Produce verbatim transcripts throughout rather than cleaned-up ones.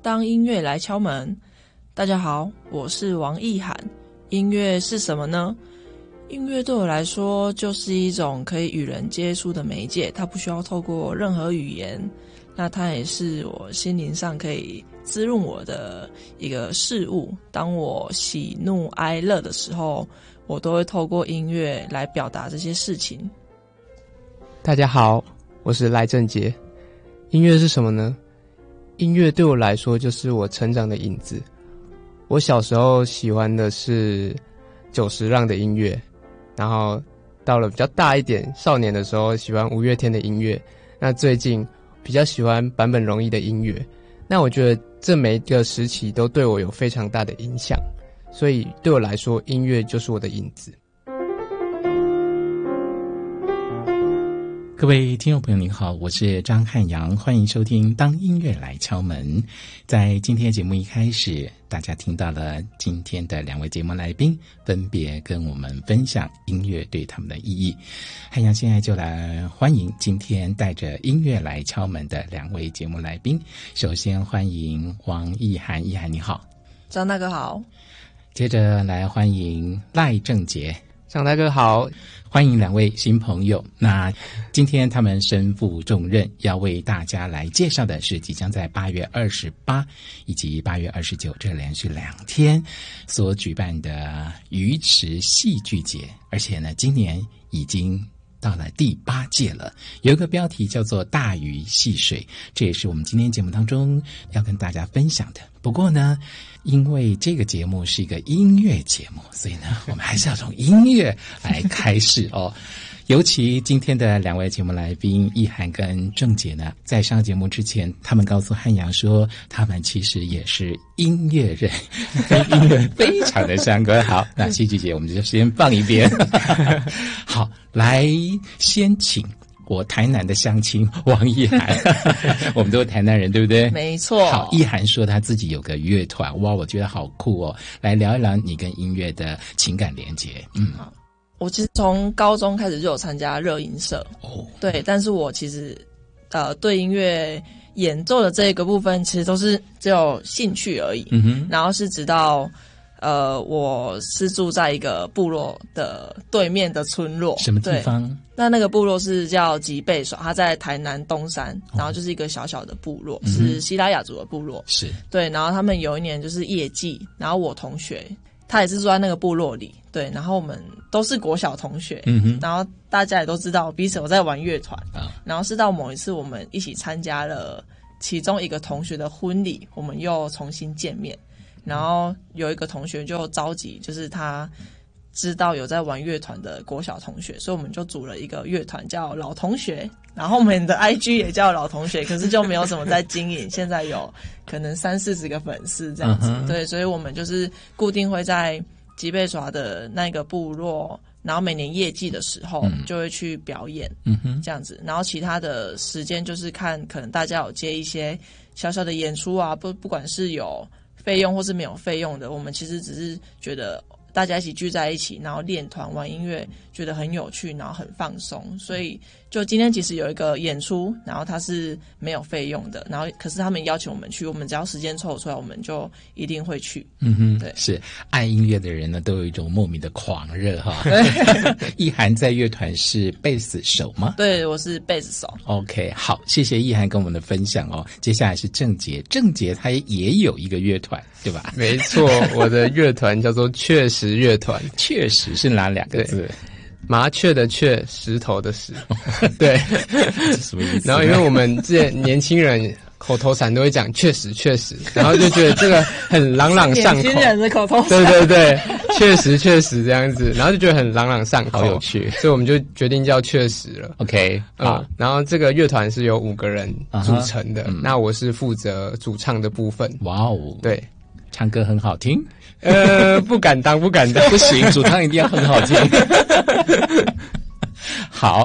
当音乐来敲门。大家好，我是王意涵。音乐是什么呢？音乐对我来说就是一种可以与人接触的媒介，它不需要透过任何语言，那它也是我心灵上可以滋润我的一个事物。当我喜怒哀乐的时候，我都会透过音乐来表达这些事情。 大家好，我是赖正杰。音乐是什么呢？音乐对我来说就是我成长的影子。我小时候喜欢的是久石让的音乐，然后到了比较大一点少年的时候喜欢五月天的音乐，那最近比较喜欢坂本龙一的音乐。那我觉得这每一个时期都对我有非常大的影响，所以对我来说音乐就是我的影子。 各位听众朋友您好，我是张汉阳，欢迎收听当音乐来敲门。在今天节目一开始，大家听到了今天的两位节目来宾分别跟我们分享音乐对他们的意义。汉阳现在就来欢迎今天带着音乐来敲门的两位节目来宾。首先欢迎王意涵，意涵你好。 张大哥好。 接着来欢迎赖正杰。 张大哥好。 欢迎两位新朋友。那今天他们身负重任，要为大家来介绍的是即将在八月二十八以及八月二十九这连续两天所举办的鱼池戏剧节，而且呢，今年已经到了第八届了，有一个标题叫做大鱼戏水，这也是我们今天节目当中要跟大家分享的。不过呢，因为这个节目是一个音乐节目，所以呢，我们还是要从音乐来开始哦。尤其今天的两位节目来宾意涵跟正杰呢，在上节目之前，他们告诉汉阳说，他们其实也是音乐人，跟音乐非常的相关。好，那戏剧节我们就先放一边。好，来先请我台南的乡亲王意涵，我们都是台南人，对不对？ 没错。 好，意涵说他自己有个乐团，哇，我觉得好酷哦！来聊一聊你跟音乐的情感连结。嗯，好， 我其实从高中开始就有参加热音社， 哦， 对，但是我其实呃对音乐演奏的这个部分，其实都是只有兴趣而已。嗯哼，然后是直到。呃，我是住在一个部落的对面的村落。 什么地方？ 那那个部落是叫吉贝耍，它在台南东山，然后就是一个小小的部落，嗯、是西拉雅族的部落。 是对，然后他们有一年就是业绩，然后我同学他也是住在那个部落里，对，然后我们都是国小同学，嗯哼，然后大家也都知道彼此有在玩乐团，啊，然后是到某一次我们一起参加了其中一个同学的婚礼，我们又重新见面。然后有一个同学就召集，就是他知道有在玩乐团的国小同学，所以我们就组了一个乐团叫老同学，然后我们的 I G 也叫老同学，可是就没有什么在经营，现在有可能三四十个粉丝这样子，嗯，对，所以我们就是固定会在吉贝耍的那个部落，然后每年业绩的时候就会去表演，嗯哼，这样子，然后其他的时间就是看可能大家有接一些小小的演出啊，不不管是有费用或是没有费用的，我们其实只是觉得大家一起聚在一起，然后练团玩音乐，觉得很有趣，然后很放松。所以就今天其实有一个演出，然后它是没有费用的，然后可是他们邀请我们去，我们只要时间凑出来，我们就一定会去。嗯哼，对， 是爱音乐的人呢，都有一种莫名的狂热哈。意涵在乐团是贝斯手吗？ 对，我是贝斯手。 OK， 好，谢谢意涵跟我们的分享哦。接下来是正杰，正杰他也有一个乐团，对吧？ 没错，我的乐团叫做确实乐团。 确实是哪两个字？ 麻雀的雀，石头的石。对， 什么意思？ 然后因为我们这些年轻人口头禅都会讲确实确实，然后就觉得这个很朗朗上口。 年轻人的口头禅。 对对对，确实确实这样子，然后就觉得很朗朗上口， 好有趣， 所以我们就决定叫确实了。 OK， 好、 嗯，然后这个乐团是由五个人组成的， uh-huh, 嗯、那我是负责主唱的部分。 哇哦， 对， 唱歌很好听。 呃，不敢当，不敢当， 不行，主唱一定要很好听。好，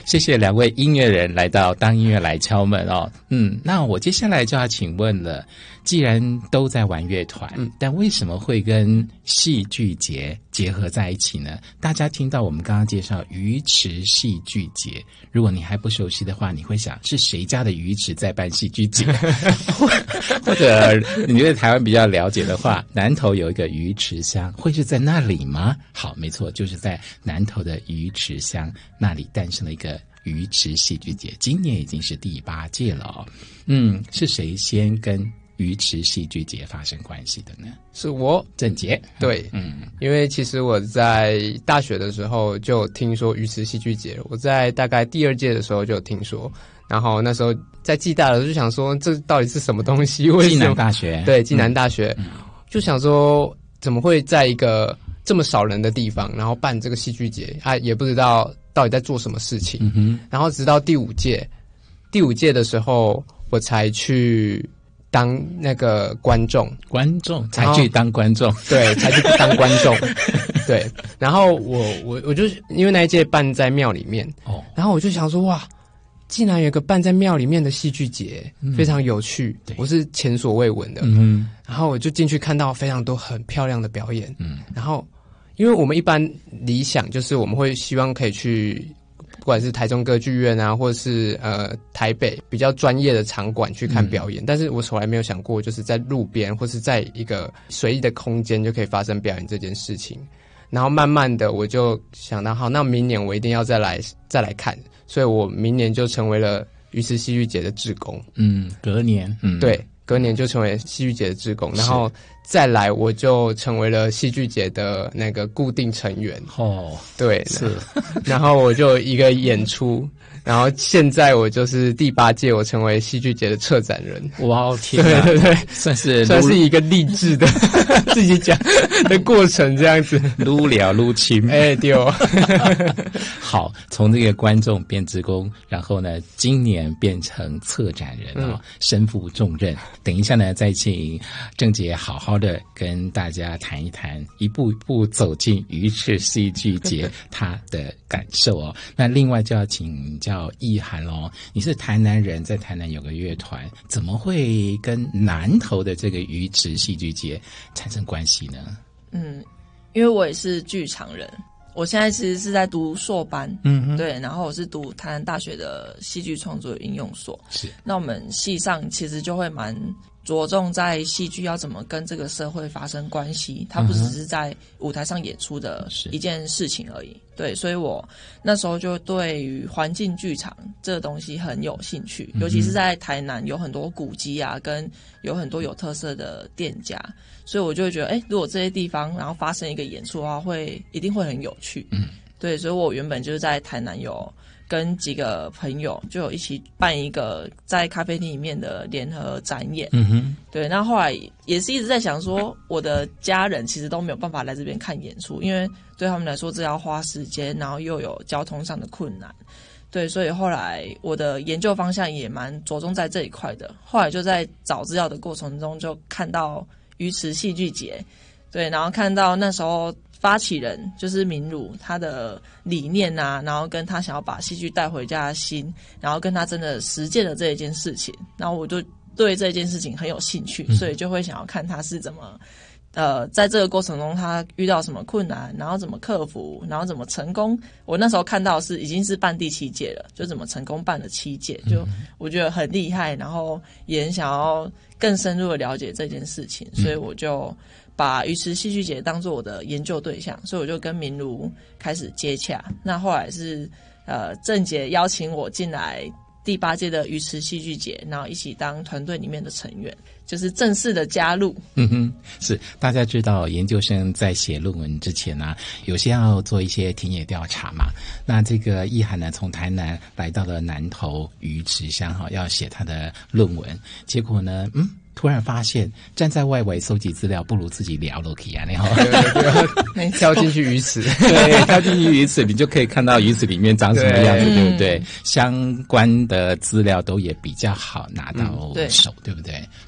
谢谢两位音乐人来到当音乐来敲门哦。嗯，那我接下来就要请问了，既然都在玩乐团，嗯，但为什么会跟戏剧节结合在一起呢？大家听到我们刚刚介绍鱼池戏剧节，如果你还不熟悉的话，你会想是谁家的鱼池在办戏剧节？或者你对台湾比较了解的话，南投有一个鱼池乡，会是在那里吗？好，没错，就是在南投的鱼池乡那里诞生了一个鱼池戏剧节，今年已经是第八届了哦。嗯，是谁先跟鱼池戏剧节发生关系的呢？ 是我， 郑杰。 对，嗯，因为其实我在大学的时候就听说鱼池戏剧节，我在大概第二届的时候就有听说，然后那时候在暨大的时候就想说，这到底是什么东西？ 暨南大学， 对，暨南大学，嗯、就想说怎么会在一个这么少人的地方，然后办这个戏剧节，啊，也不知道到底在做什么事情。嗯哼，然后直到第五届，第五届的时候，我才去当那个观众， 观众才去当观众， 对，才去当观众，对。然后我我我就因为那一届办在庙里面，哦，然后我就想说，哇，竟然有个办在庙里面的戏剧节，嗯、非常有趣，我是前所未闻的。嗯，然后我就进去看到非常多很漂亮的表演，嗯，然后因为我们一般理想就是我们会希望可以去。不管是台中歌剧院啊，或者是呃台北比较专业的场馆去看表演，嗯、但是我从来没有想过，就是在路边或是在一个随意的空间就可以发生表演这件事情。然后慢慢的，我就想到，好，那明年我一定要再来再来看，所以我明年就成为了鱼池戏剧节的志工。 嗯，隔年，嗯， 对，隔年就成为戏剧节的志工，然后再来我就成为了戏剧节的那个固定成员。 哦， 对， 是， 然后我就一个演出，然后现在我就是第八届，我成为戏剧节的策展人。 哇，天啊， 对对对， 算是算是一个励志的自己讲的过程，这样子， 撸了撸亲， 哎，对哦。 好，从这个观众变职工，然后呢，今年变成策展人啊、哦，嗯、身负重任。等一下呢，再请郑杰好好的跟大家谈一谈，一步一步走进鱼池戏剧节他的感受哦。那另外就要请教意涵喽，你是台南人，在台南有个乐团，怎么会跟南投的这个鱼池戏剧节产生关系呢？ 嗯，因为我也是剧场人。我现在其实是在读硕班，嗯哼，对，然后我是读台南大学的戏剧创作应用所。是，那我们系上其实就会蛮着重在戏剧要怎么跟这个社会发生关系，它不只是在舞台上演出的一件事情而已。对，所以我那时候就对于环境剧场这个东西很有兴趣，尤其是在台南有很多古迹啊，跟有很多有特色的店家。所以我就会觉得，哎，如果这些地方然后发生一个演出的话，会一定会很有趣。嗯，对，所以我原本就是在台南有跟几个朋友就有一起办一个在咖啡厅里面的联合展演。嗯哼，对，那后来也是一直在想说，我的家人其实都没有办法来这边看演出，因为对他们来说这要花时间，然后又有交通上的困难。对，所以后来我的研究方向也蛮着重在这一块的。后来就在找资料的过程中，就看到鱼池戏剧节，对，然后看到那时候发起人就是明儒他的理念啊，然后跟他想要把戏剧带回家的心，然后跟他真的实践了这一件事情，然后我就对这件事情很有兴趣，所以就会想要看他是怎么呃，在这个过程中他遇到什么困难，然后怎么克服，然后怎么成功。我那时候看到是已经是办第七届了，就怎么成功办了七届，就我觉得很厉害，然后也很想要更深入的了解这件事情，所以我就把鱼池戏剧节当作我的研究对象，所以我就跟明儒开始接洽。那后来是呃郑杰邀请我进来第八届的鱼池戏剧节，然后一起当团队里面的成员，就是正式的加入。 嗯哼，是大家知道，研究生在写论文之前呢、啊，有些要做一些田野调查嘛。那这个意涵呢，从台南来到了南投鱼池乡哈，要写他的论文，结果呢，嗯。突然发现，站在外围搜集资料不如自己聊了起来，然后跳进去鱼池， 对，跳进去鱼池，你就可以看到鱼池里面长什么样子， 对, 对不对？相关的资料都也比较好拿到手，嗯、对, 对不对？好，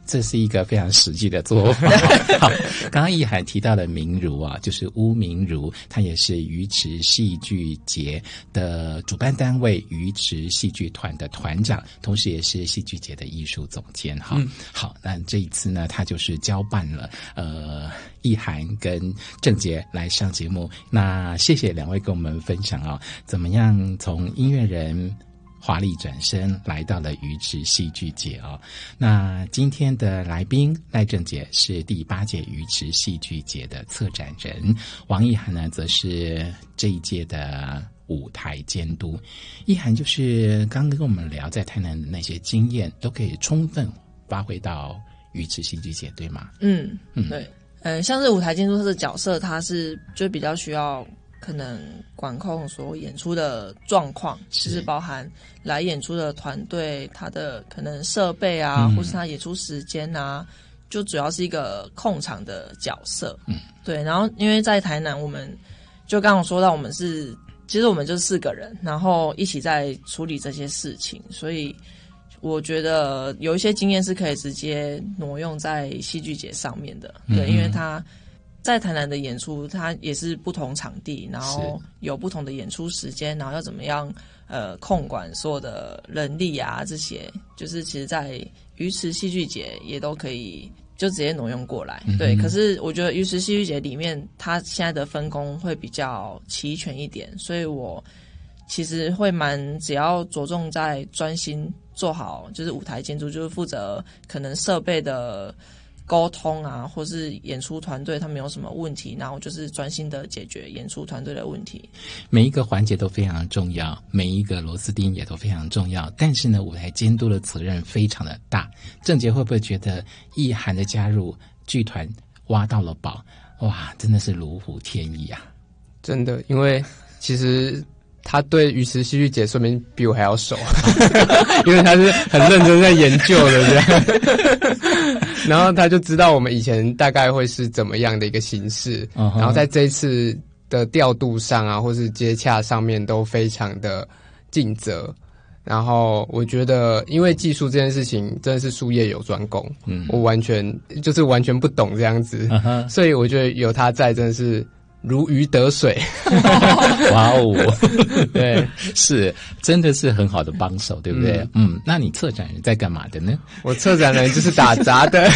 这是一个非常实际的做法。好，刚刚一涵提到的明如啊，就是巫明如，她也是鱼池戏剧节的主办单位鱼池戏剧团的团长，同时也是戏剧节的艺术总监哈。嗯、好，那这一次呢，他就是交办了呃一涵跟郑杰来上节目。那谢谢两位跟我们分享啊，怎么样从音乐人华丽转身来到了鱼池戏剧节哦。那今天的来宾赖正杰是第八届鱼池戏剧节的策展人，王一涵呢则是这一届的舞台监督。一涵就是刚刚跟我们聊在台南的那些经验，都可以充分发挥到鱼池戏剧节，对吗？ 嗯嗯，对，呃，像是舞台监督的角色，他是就比较需要可能管控所有演出的状况，就是包含来演出的团队，他的可能设备啊，嗯、或是他演出时间啊，就主要是一个控场的角色。嗯，对。然后因为在台南，我们就刚刚说到，我们是其实我们就四个人，然后一起在处理这些事情，所以我觉得有一些经验是可以直接挪用在戏剧节上面的。对，嗯、因为他在台南的演出，它也是不同场地，然后有不同的演出时间，然后要怎么样呃控管所有的人力啊，这些就是其实在鱼池戏剧节也都可以就直接挪用过来。嗯、对，可是我觉得鱼池戏剧节里面它现在的分工会比较齐全一点，所以我其实会蛮只要着重在专心做好就是舞台监督，就是负责可能设备的沟通啊，或是演出团队他们有什么问题，然后就是专心的解决演出团队的问题。 每一个环节都非常重要，每一个螺丝钉也都非常重要，但是呢，舞台监督的责任非常的大。郑杰会不会觉得一涵的加入剧团挖到了宝？哇，真的是如虎添翼啊！ 真的，因为其实他对鱼池戏剧节说明比我还要熟，因为他是很认真在研究的这样，然后他就知道我们以前大概会是怎么样的一个形式， uh-huh. 然后在这一次的调度上啊，或是接洽上面都非常的尽责。然后我觉得，因为技术这件事情真的是术业有专攻，嗯，我完全就是完全不懂这样子， uh-huh. 所以我觉得有他在真的是如鱼得水。 哇哦， 对， 是真的是很好的帮手，对不对？嗯, 嗯，那你策展人在干嘛的呢？ 我策展人就是打杂的。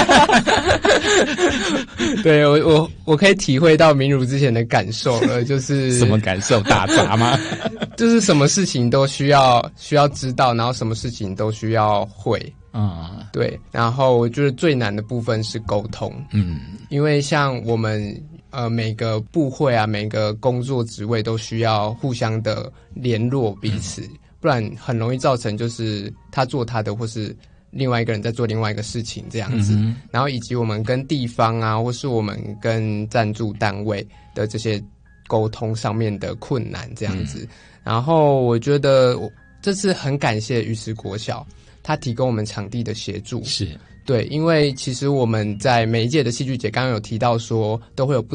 对，我我我可以体会到明如之前的感受了，就是什么感受？打杂吗？ 就是什么事情都需要需要知道，然后什么事情都需要会。啊、嗯，对。然后我觉得最难的部分是沟通。嗯，因为像我们呃每个部会啊，每个工作职位都需要互相的联络彼此，嗯、不然很容易造成就是他做他的，或是另外一个人在做另外一个事情这样子。嗯、然后以及我们跟地方啊，或是我们跟赞助单位的这些沟通上面的困难这样子。嗯、然后我觉得这次很感谢鱼池国小，他提供我们场地的协助。 是对， 因为其实我们在每一届的戏剧节刚刚有提到说都会有不